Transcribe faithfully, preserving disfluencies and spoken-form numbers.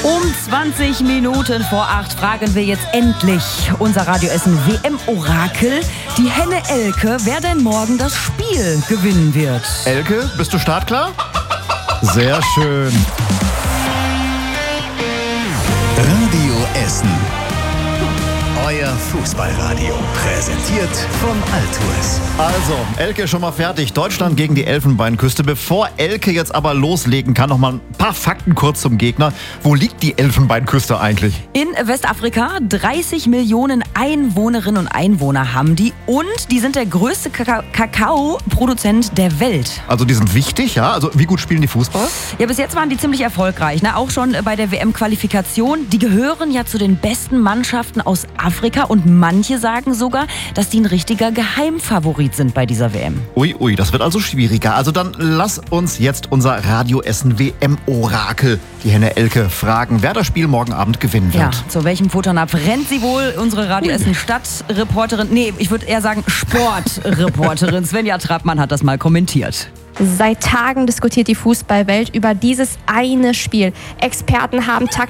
Um zwanzig Minuten vor acht fragen wir jetzt endlich unser Radioessen W M-Orakel, die Henne Elke, wer denn morgen das Spiel gewinnen wird. Elke, bist du startklar? Sehr schön. Radio Essen. Euer Fußballradio. Präsentiert von Altours. Also, Elke schon mal fertig. Deutschland gegen die Elfenbeinküste. Bevor Elke jetzt aber loslegen kann, noch mal ein paar Fakten kurz zum Gegner. Wo liegt die Elfenbeinküste eigentlich? In Westafrika. dreißig Millionen Einwohnerinnen und Einwohner haben die. Und die sind der größte Kaka- Kakao-Produzent der Welt. Also die sind wichtig, ja? Also wie gut spielen die Fußball? Ja, bis jetzt waren die ziemlich erfolgreich. Ne? Auch schon bei der W M-Qualifikation. Die gehören ja zu den besten Mannschaften aus Afrika. Und manche sagen sogar, dass die ein richtiger Geheimfavorit sind bei dieser W M. Ui, ui, das wird also schwieriger. Also dann lass uns jetzt unser Radioessen W M-Orakel, die Henne Elke, fragen, wer das Spiel morgen Abend gewinnen wird. Ja, zu welchem Futternapf rennt sie wohl? Unsere Radioessen-Stadtreporterin, nee, ich würde eher sagen Sportreporterin Svenja Trappmann hat das mal kommentiert. Seit Tagen diskutiert die Fußballwelt über dieses eine Spiel. Experten haben Taktik